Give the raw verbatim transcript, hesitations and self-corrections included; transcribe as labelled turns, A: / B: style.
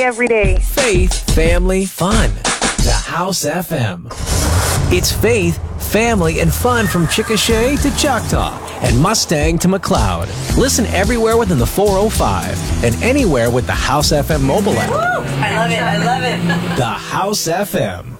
A: every day.
B: Faith, family, fun. The House F M. It's faith, family, and fun from Chickasha to Choctaw and Mustang to McLeod. Listen everywhere within the four oh five and anywhere with the House F M mobile app.
C: Woo! I love it. I love it.
B: The House F M.